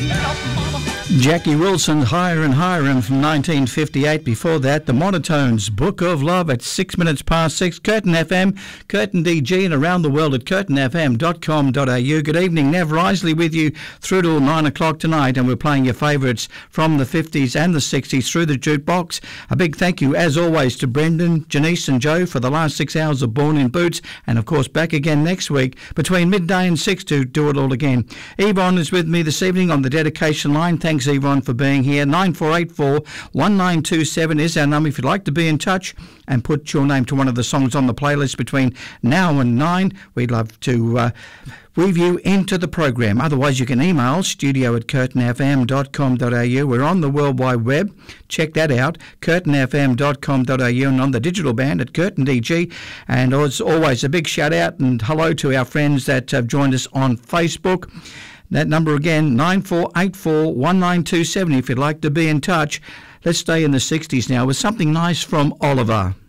Jackie Wilson, Higher and Higher, and from 1958. Before that, the Monotones, Book of Love at 6 minutes past 6. Curtin FM, Curtin DG, and around the world at curtinfm.com.au. Good evening, Nev Risley with you through till 9 o'clock tonight, and we're playing your favourites from the 50s and the 60s through the jukebox. A big thank you, as always, to Brendan, Janice and Joe for the last 6 hours of Born in Boots, and of course back again next week between midday and 6 to do it all again. Yvonne is with me this evening on the dedication line. Thanks, Yvonne, for being here. 9484 1927 is our number if you'd like to be in touch and put your name to one of the songs on the playlist between now and 9. We'd love to weave you into the program. Otherwise, you can email studio@curtinfm.com.au. We're on the World Wide Web. Check that out, curtinfm.com.au, and on the digital band at Curtin DG. And as always, a big shout out and hello to our friends that have joined us on Facebook. That number again, 9484 1927 if you'd like to be in touch. Let's stay in the 60s now with something nice from Oliver.